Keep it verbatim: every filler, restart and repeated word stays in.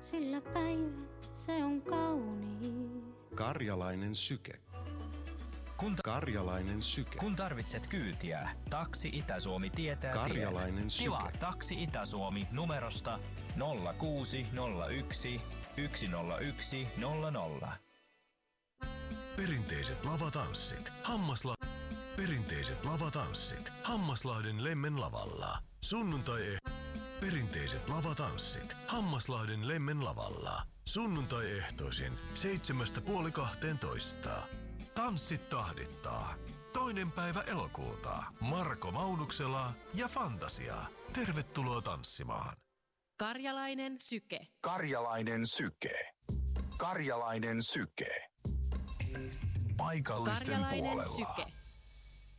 sillä päivä se on kauniin. Karjalainen syke. Kun ta- Karjalainen syke. Kun tarvitset kyytiä, Taksi Itä-Suomi tietää Karjalainen tien. syke. Tilaa Taksi Itä-Suomi numerosta nolla kuusi nolla yksi yksi nolla yksi nolla nolla. Perinteiset lavatanssit. Hammasla... Perinteiset lavatanssit. Hammaslahden Lemmen lavalla. Sunnuntai e... Perinteiset lavatanssit. Hammaslahden Lemmen lavalla. Sunnuntai ehtoisin seitsemästä puoli kahteentoista. Tanssit tahdittaa. Toinen päivä elokuuta. Marko Maunuksela ja Fantasia. Tervetuloa tanssimaan. Karjalainen syke. Karjalainen syke. Karjalainen syke. Paikallisten Karjalainen puolella. syke.